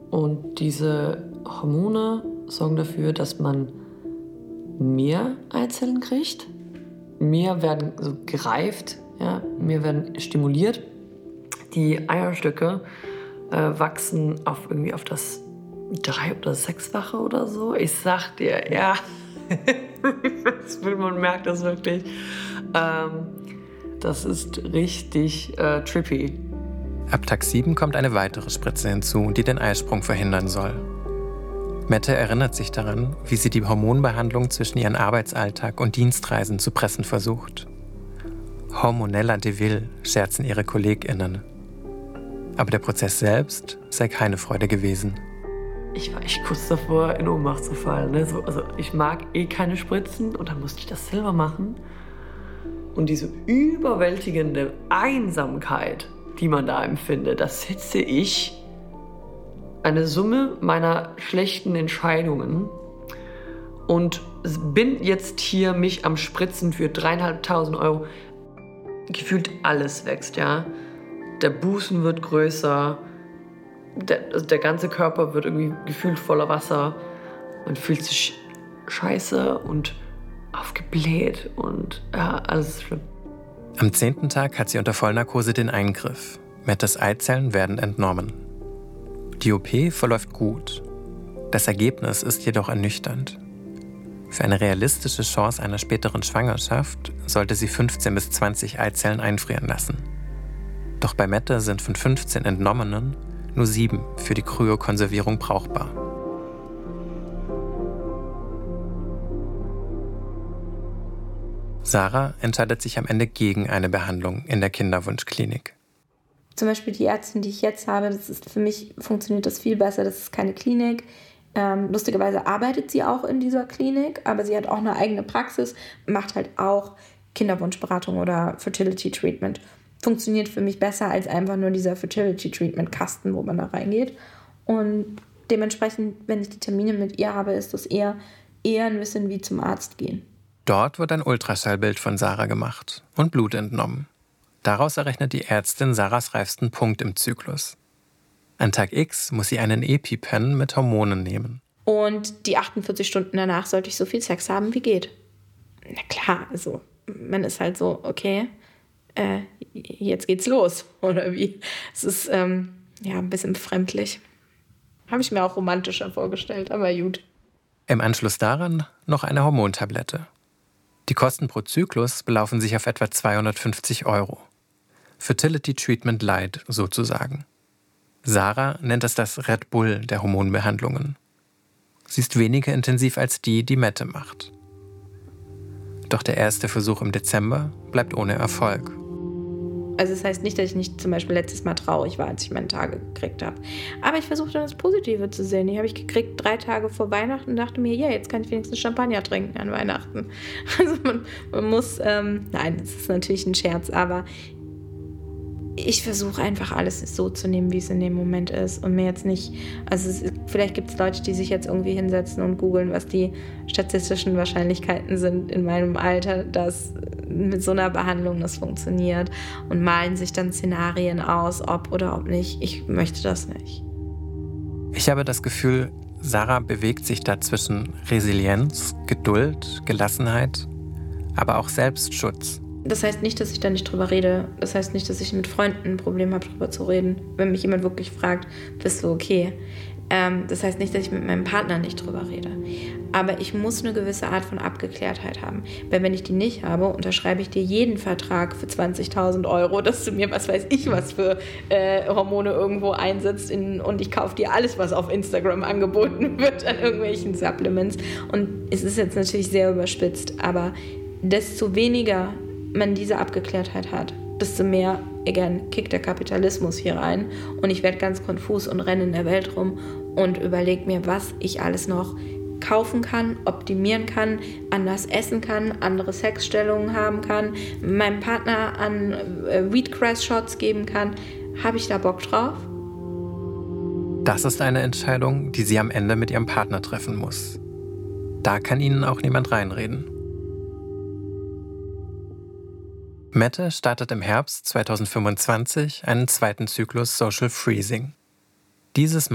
Und diese Hormone sorgen dafür, dass man mehr Eizellen kriegt. Mehr werden so gereift, ja, mehr werden stimuliert. Die Eierstöcke wachsen auf das 3- oder 6-fache oder so. Ich sag dir, ja, man merkt das wirklich. Das ist richtig trippy. Ab Tag 7 kommt eine weitere Spritze hinzu, die den Eisprung verhindern soll. Mette erinnert sich daran, wie sie die Hormonbehandlung zwischen ihren Arbeitsalltag und Dienstreisen zu pressen versucht. Hormonella Deville, scherzen ihre KollegInnen. Aber der Prozess selbst sei keine Freude gewesen. Ich war echt kurz davor, in Ohnmacht zu fallen. Ne? Also ich mag keine Spritzen und dann musste ich das selber machen. Und diese überwältigende Einsamkeit, die man da empfindet, das setze ich eine Summe meiner schlechten Entscheidungen und bin jetzt hier mich am Spritzen für 3.500 Euro. Gefühlt alles wächst, ja. Der Busen wird größer, der ganze Körper wird irgendwie gefühlt voller Wasser. Man fühlt sich scheiße und aufgebläht und ja, alles ist schlimm. Am 10. Tag hat sie unter Vollnarkose den Eingriff. Mettes Eizellen werden entnommen. Die OP verläuft gut. Das Ergebnis ist jedoch ernüchternd. Für eine realistische Chance einer späteren Schwangerschaft sollte sie 15 bis 20 Eizellen einfrieren lassen. Doch bei Mette sind von 15 entnommenen nur 7 für die Kryokonservierung brauchbar. Sarah entscheidet sich am Ende gegen eine Behandlung in der Kinderwunschklinik. Zum Beispiel die Ärztin, die ich jetzt habe, für mich funktioniert das viel besser. Das ist keine Klinik. Lustigerweise arbeitet sie auch in dieser Klinik, aber sie hat auch eine eigene Praxis, macht halt auch Kinderwunschberatung oder Fertility Treatment. Funktioniert für mich besser als einfach nur dieser Fertility Treatment Kasten, wo man da reingeht. Und dementsprechend, wenn ich die Termine mit ihr habe, ist das eher ein bisschen wie zum Arzt gehen. Dort wird ein Ultraschallbild von Sarah gemacht und Blut entnommen. Daraus errechnet die Ärztin Sarahs reifsten Punkt im Zyklus. An Tag X muss sie einen EpiPen mit Hormonen nehmen. Und die 48 Stunden danach sollte ich so viel Sex haben, wie geht. Na klar, also man ist halt so, okay, jetzt geht's los, oder wie? Es ist ein bisschen befremdlich. Habe ich mir auch romantischer vorgestellt, aber gut. Im Anschluss daran noch eine Hormontablette. Die Kosten pro Zyklus belaufen sich auf etwa 250 Euro. Fertility Treatment Light sozusagen. Sarah nennt es das Red Bull der Hormonbehandlungen. Sie ist weniger intensiv als die Mette macht. Doch der erste Versuch im Dezember bleibt ohne Erfolg. Also das heißt nicht, dass ich nicht zum Beispiel letztes Mal traurig war, als ich meine Tage gekriegt habe. Aber ich versuche dann das Positive zu sehen. Die habe ich gekriegt 3 Tage vor Weihnachten und dachte mir, ja, jetzt kann ich wenigstens Champagner trinken an Weihnachten. Also man muss, nein, das ist natürlich ein Scherz, aber ich versuche einfach alles so zu nehmen, wie es in dem Moment ist und mir jetzt nicht, vielleicht gibt es Leute, die sich jetzt irgendwie hinsetzen und googeln, was die statistischen Wahrscheinlichkeiten sind in meinem Alter, dass mit so einer Behandlung das funktioniert und malen sich dann Szenarien aus, ob oder ob nicht. Ich möchte das nicht. Ich habe das Gefühl, Sarah bewegt sich da zwischen Resilienz, Geduld, Gelassenheit, aber auch Selbstschutz. Das heißt nicht, dass ich da nicht drüber rede. Das heißt nicht, dass ich mit Freunden ein Problem habe, drüber zu reden. Wenn mich jemand wirklich fragt, bist du okay? Das heißt nicht, dass ich mit meinem Partner nicht drüber rede. Aber ich muss eine gewisse Art von Abgeklärtheit haben. Weil wenn ich die nicht habe, unterschreibe ich dir jeden Vertrag für 20.000 Euro, dass du mir, was weiß ich, was für Hormone irgendwo einsetzt und ich kaufe dir alles, was auf Instagram angeboten wird an irgendwelchen Supplements. Und es ist jetzt natürlich sehr überspitzt, aber desto weniger man diese Abgeklärtheit hat, desto mehr, again, kickt der Kapitalismus hier rein und ich werde ganz konfus und renne in der Welt rum und überlege mir, was ich alles noch kaufen kann, optimieren kann, anders essen kann, andere Sexstellungen haben kann, meinem Partner an Wheatgrass-Shots geben kann. Habe ich da Bock drauf? Das ist eine Entscheidung, die sie am Ende mit ihrem Partner treffen muss. Da kann ihnen auch niemand reinreden. Mette startet im Herbst 2025 einen zweiten Zyklus Social Freezing. Dieses